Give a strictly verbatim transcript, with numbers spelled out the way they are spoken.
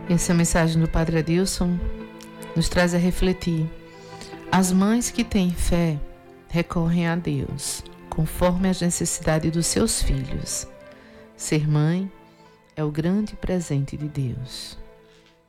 E essa mensagem do Padre Adilson nos traz a refletir. As mães que têm fé recorrem a Deus, conforme as necessidades dos seus filhos. Ser mãe é o grande presente de Deus.